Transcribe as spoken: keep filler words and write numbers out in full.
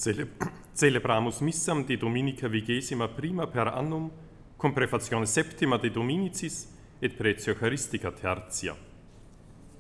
Cele celebramus missam de Dominica vigesima prima per annum, cum prefazione septima de Dominicis et pretio Eucharistica tertia.